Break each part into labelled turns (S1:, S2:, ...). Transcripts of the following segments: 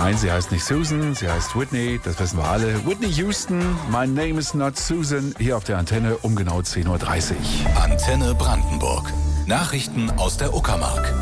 S1: Nein, sie heißt nicht Susan, sie heißt Whitney, das wissen wir alle. Whitney Houston, My Name is Not Susan, hier auf der Antenne um genau 10.30 Uhr.
S2: Antenne Brandenburg. Nachrichten aus der Uckermark.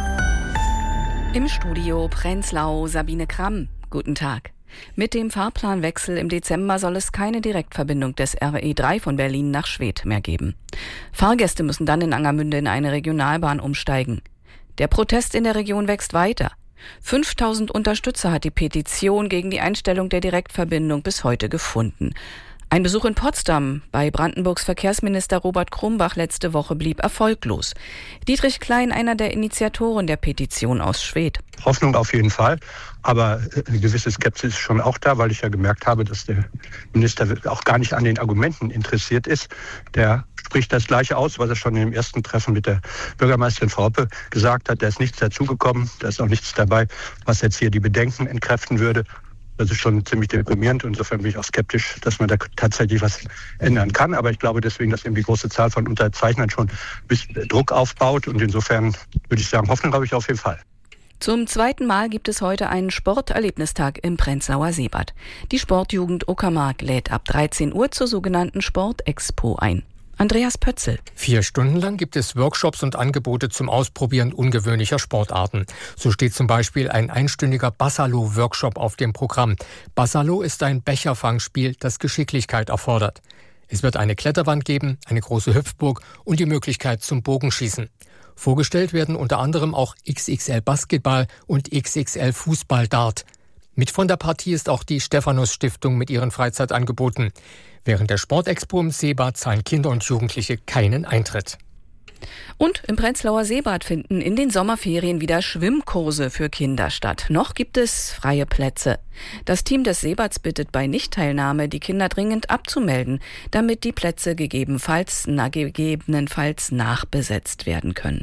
S3: Im Studio Prenzlau Sabine Kramm. Guten Tag. Mit dem Fahrplanwechsel im Dezember soll es keine Direktverbindung des RE3 von Berlin nach Schwedt mehr geben. Fahrgäste müssen dann in Angermünde in eine Regionalbahn umsteigen. Der Protest in der Region wächst weiter. 5000 Unterstützer hat die Petition gegen die Einstellung der Direktverbindung bis heute gefunden. Ein Besuch in Potsdam bei Brandenburgs Verkehrsminister Robert Krumbach letzte Woche blieb erfolglos. Dietrich Klein, einer der Initiatoren der Petition aus Schwedt.
S4: Hoffnung auf jeden Fall, aber eine gewisse Skepsis ist schon auch da, weil ich ja gemerkt habe, dass der Minister auch gar nicht an den Argumenten interessiert ist. Der spricht das Gleiche aus, was er schon im ersten Treffen mit der Bürgermeisterin Frau Hoppe gesagt hat. Da ist nichts dazugekommen, da ist auch nichts dabei, was jetzt hier die Bedenken entkräften würde. Das ist schon ziemlich deprimierend. Insofern bin ich auch skeptisch, dass man da tatsächlich was ändern kann. Aber ich glaube deswegen, dass eben die große Zahl von Unterzeichnern schon ein bisschen Druck aufbaut. Und insofern würde ich sagen, Hoffnung habe ich auf jeden Fall.
S3: Zum zweiten Mal gibt es heute einen Sporterlebnistag im Prenzlauer Seebad. Die Sportjugend Uckermark lädt ab 13 Uhr zur sogenannten Sportexpo ein. Andreas Pötzl.
S5: 4 Stunden lang gibt es Workshops und Angebote zum Ausprobieren ungewöhnlicher Sportarten. So steht zum Beispiel ein einstündiger Bassalo-Workshop auf dem Programm. Bassalo ist ein Becherfangspiel, das Geschicklichkeit erfordert. Es wird eine Kletterwand geben, eine große Hüpfburg und die Möglichkeit zum Bogenschießen. Vorgestellt werden unter anderem auch XXL Basketball und XXL Fußball-Dart. Mit von der Partie ist auch die Stephanus-Stiftung mit ihren Freizeitangeboten. Während der Sportexpo im Seebad zahlen Kinder und Jugendliche keinen Eintritt.
S3: Und im Prenzlauer Seebad finden in den Sommerferien wieder Schwimmkurse für Kinder statt. Noch gibt es freie Plätze. Das Team des Seebads bittet bei Nichtteilnahme, die Kinder dringend abzumelden, damit die Plätze gegebenenfalls nachbesetzt werden können.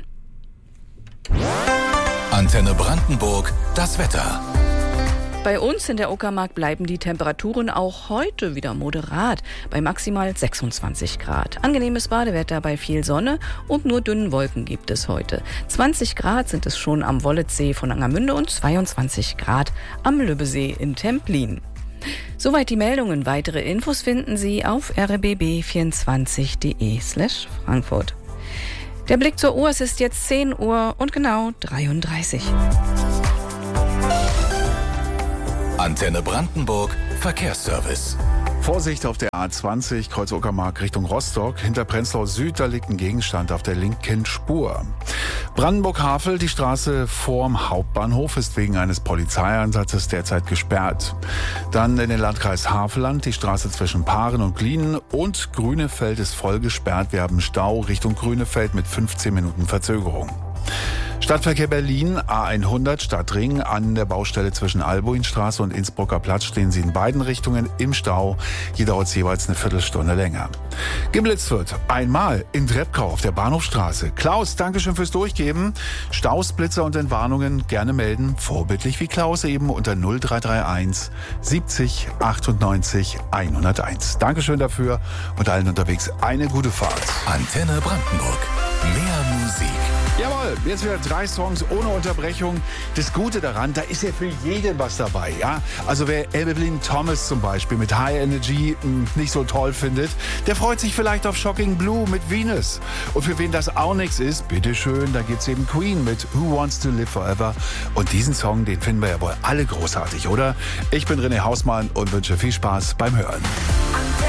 S2: Antenne Brandenburg, das Wetter.
S3: Bei uns in der Uckermark bleiben die Temperaturen auch heute wieder moderat, bei maximal 26 Grad. Angenehmes Badewetter bei viel Sonne und nur dünnen Wolken gibt es heute. 20 Grad sind es schon am Wollitzsee von Angermünde und 22 Grad am Lübbesee in Templin. Soweit die Meldungen. Weitere Infos finden Sie auf rbb24.de/Frankfurt. Der Blick zur Uhr, es ist jetzt 10 Uhr und genau 33.
S2: Antenne Brandenburg, Verkehrsservice.
S1: Vorsicht auf der A20, Kreuz Uckermark Richtung Rostock. Hinter Prenzlau Süd, da liegt ein Gegenstand auf der linken Spur. Brandenburg-Havel, die Straße vorm Hauptbahnhof, ist wegen eines Polizeieinsatzes derzeit gesperrt. Dann in den Landkreis Havelland, die Straße zwischen Paaren und Glien und Grünefeld ist voll gesperrt. Wir haben Stau Richtung Grünefeld mit 15 Minuten Verzögerung. Stadtverkehr Berlin, A100 Stadtring, an der Baustelle zwischen Albuinstraße und Innsbrucker Platz stehen Sie in beiden Richtungen im Stau. Hier dauert es jeweils eine Viertelstunde länger. Geblitzt wird einmal in Treppkau auf der Bahnhofstraße. Klaus, Dankeschön fürs Durchgeben. Staus, Blitzer und Entwarnungen gerne melden. Vorbildlich wie Klaus eben unter 0331 70 98 101. Dankeschön dafür und allen unterwegs eine gute Fahrt.
S2: Antenne Brandenburg. Mehr Musik.
S1: Jawohl, jetzt wieder 3 Songs ohne Unterbrechung. Das Gute daran, da ist ja für jeden was dabei, ja. Also wer Evelyn Thomas zum Beispiel mit High Energy nicht so toll findet, der freut sich vielleicht auf Shocking Blue mit Venus. Und für wen das auch nichts ist, bitteschön, da gibt's eben Queen mit Who Wants to Live Forever. Und diesen Song, den finden wir ja wohl alle großartig, oder? Ich bin René Hausmann und wünsche viel Spaß beim Hören.